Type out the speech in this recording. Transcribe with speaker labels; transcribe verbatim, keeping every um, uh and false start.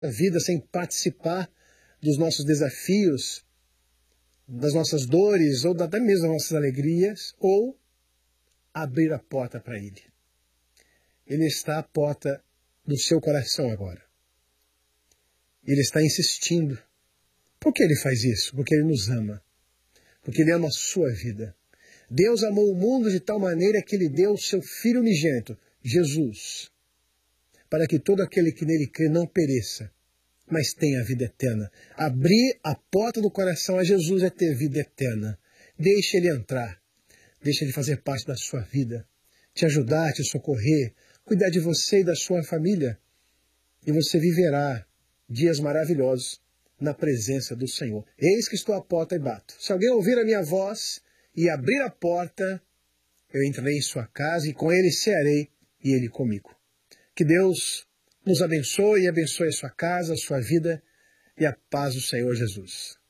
Speaker 1: vida, sem participar dos nossos desafios, das nossas dores, ou até mesmo das nossas alegrias, ou abrir a porta para Ele. Ele está à porta do seu coração agora. Ele está insistindo. Por que Ele faz isso? Porque Ele nos ama. Porque Ele ama a sua vida. Deus amou o mundo de tal maneira que Ele deu o seu Filho unigênito, Jesus, para que todo aquele que nele crê não pereça, mas tenha a vida eterna. Abrir a porta do coração a Jesus é ter vida eterna. Deixe Ele entrar. Deixe Ele fazer parte da sua vida. Te ajudar, te socorrer, cuidar de você e da sua família. E você viverá dias maravilhosos na presença do Senhor. Eis que estou à porta e bato. Se alguém ouvir a minha voz e abrir a porta, eu entrarei em sua casa e com Ele cearei e Ele comigo. Que Deus nos abençoe e abençoe a sua casa, a sua vida e a paz do Senhor Jesus.